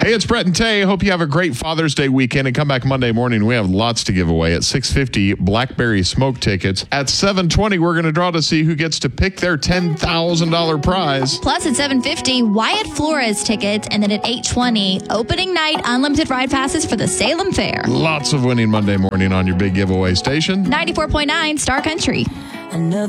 Hey, it's Brett and Tay. Hope you have a great Father's Day weekend and come back Monday morning. We have lots to give away. At 6:50, Blackberry Smoke tickets. At 7:20, we're going to draw to see who gets to pick their $10,000 prize. Plus, at 7:50, Wyatt Flores tickets. And then at 8:20, opening night, unlimited ride passes for the Salem Fair. Lots of winning Monday morning on your big giveaway station. 94.9 Star Country. Another